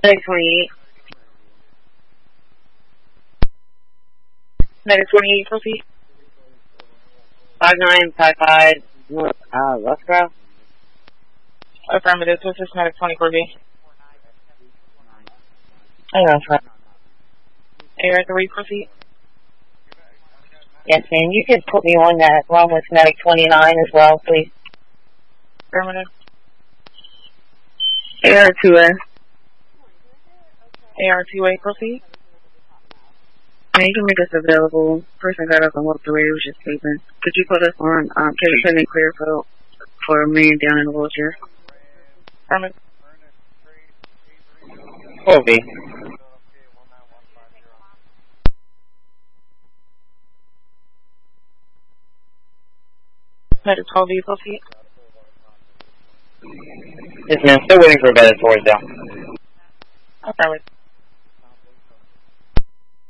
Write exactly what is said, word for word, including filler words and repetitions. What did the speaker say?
Medic twenty-eight. Medic twenty-eight, proceed. five nine five five, uh, let's go. Affirmative, this is Medic twenty-four B. Hang on, sir. A R three, proceed. Yes, ma'am. You could put me on that along with Medic twenty-nine as well, please. Affirmative. A R two A. A R two A, proceed. Yeah, you can make us available. Person got up and walked away. He was just sleeping. Could you put us on, um, Kevin Pending clear for, for a man down in the wheelchair? Affirmative. twelve B. Medic twelve B, proceed. Yes, ma'am. Still waiting for a better towards down. Affirmative.